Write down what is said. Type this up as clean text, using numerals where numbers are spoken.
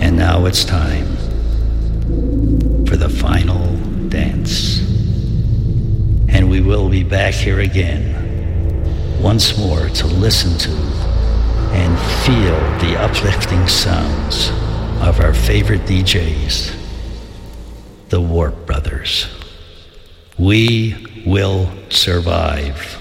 And now it's time for the final dance. And we will be back here again once more to listen to and feel the uplifting sounds of our favorite DJs, the Warp Brothers. We will survive.